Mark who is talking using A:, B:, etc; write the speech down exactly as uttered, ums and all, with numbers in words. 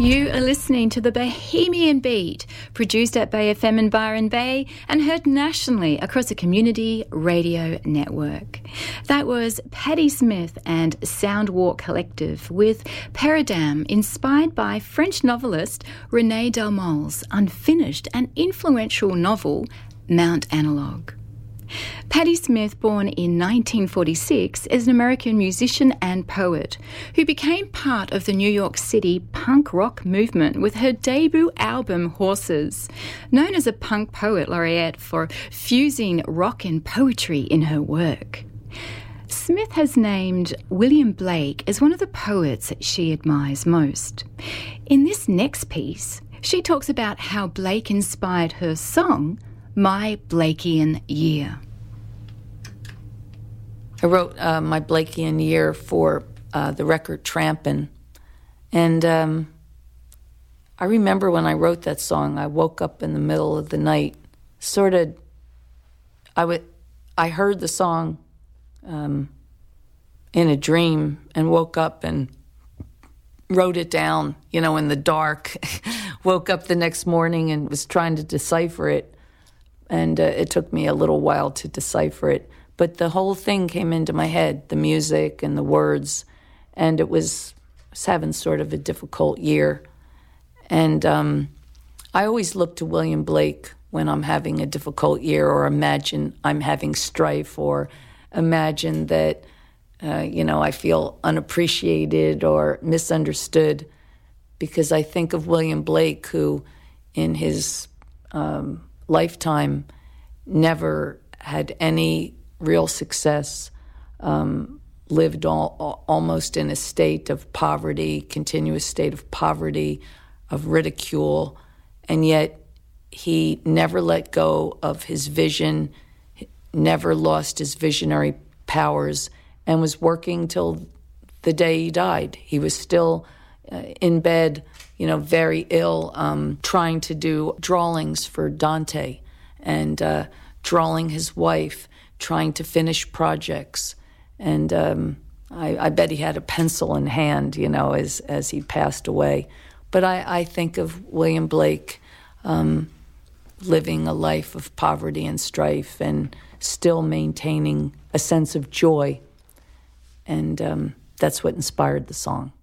A: You are listening to the Bohemian Beat, produced at Bay F M in Byron Bay and heard nationally across a community radio network. That was Patti Smith and Soundwalk Collective with Peridam, inspired by French novelist René Delmont's unfinished and influential novel Mount Analog. Patti Smith, born in nineteen forty-six, is an American musician and poet who became part of the New York City punk rock movement with her debut album Horses. Known as a punk poet laureate for fusing rock and poetry in her work, Smith has named William Blake as one of the poets she admires most. In this next piece, she talks about how Blake inspired her song My Blakean Year.
B: I wrote uh, My Blakean Year for uh, the record Trampin'. And um, I remember when I wrote that song, I woke up in the middle of the night, sort of, I, would, I heard the song um, in a dream and woke up and wrote it down, you know, in the dark. Woke up the next morning and was trying to decipher it. And uh, it took me a little while to decipher it. But the whole thing came into my head, the music and the words. And it was, was having sort of a difficult year. And um, I always look to William Blake when I'm having a difficult year, or imagine I'm having strife, or imagine that, uh, you know, I feel unappreciated or misunderstood. Because I think of William Blake, who in his um, lifetime never had any real success, um, lived all, almost in a state of poverty, continuous state of poverty, of ridicule, and yet he never let go of his vision, never lost his visionary powers, and was working till the day he died. He was still uh, in bed, you know, very ill, um, trying to do drawings for Dante, and uh, drawing his wife, trying to finish projects. And um, I, I bet he had a pencil in hand, you know, as, as he passed away. But I, I think of William Blake um, living a life of poverty and strife and still maintaining a sense of joy. And um, that's what inspired the song.